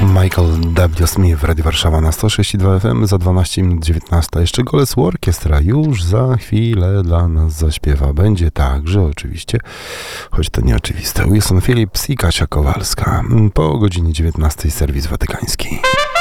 Michael W. Smith, Radio Warszawa na 106,2 FM, za 12 minut 19. Jeszcze Goles Orkiestra już za chwilę dla nas zaśpiewa. Będzie także oczywiście, choć to nieoczywiste, Wilson Phillips i Kasia Kowalska. Po godzinie 19 serwis watykański.